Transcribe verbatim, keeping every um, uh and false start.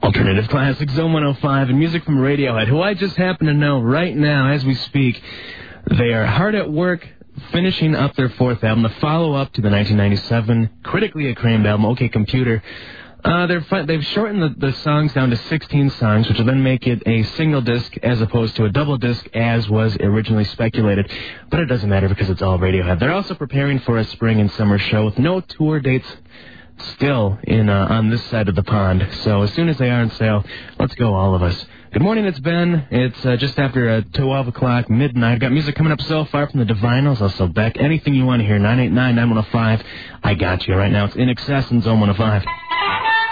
Alternative Classic, Zone one oh five, and music from Radiohead, who I just happen to know right now as we speak. They are hard at work finishing up their fourth album, the follow-up to the nineteen ninety-seven critically acclaimed album, OK Computer. Uh, they're fi- they've shortened the, the songs down to sixteen songs, which will then make it a single disc as opposed to a double disc, as was originally speculated. But it doesn't matter because it's all Radiohead. They're also preparing for a spring and summer show with no tour dates still in uh, on this side of the pond. So as soon as they are on sale, let's go, all of us. Good morning, it's Ben. It's uh, just after uh, twelve o'clock, midnight. Got music coming up so far from the Divinyls, also Beck. Anything you want to hear, nine eight nine, nine one oh five. I got you. Right now it's In Excess in Zone one oh five.